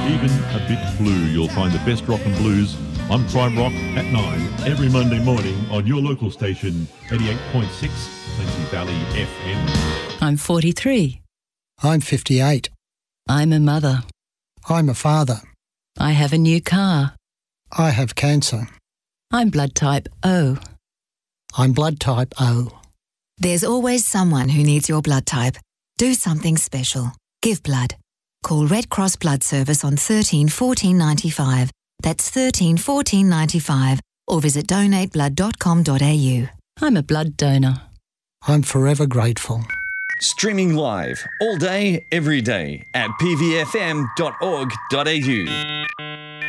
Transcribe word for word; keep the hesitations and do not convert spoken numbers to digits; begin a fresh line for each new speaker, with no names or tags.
even a bit blue. You'll find the best rock and blues on Prime Rock at nine every Monday morning on your local station, eighty-eight point six Plenty Valley F M.
I'm forty-three.
I'm fifty-eight.
I'm a mother.
I'm a father.
I have a new car.
I have cancer.
I'm blood type O.
I'm blood type O.
There's always someone who needs your blood type. Do something special. Give blood. Call Red Cross Blood Service on thirteen fourteen ninety-five. That's thirteen fourteen ninety-five, or visit donate blood dot com dot a u.
I'm a blood donor.
I'm forever grateful.
Streaming live all day, every day at p v f m dot org dot a u.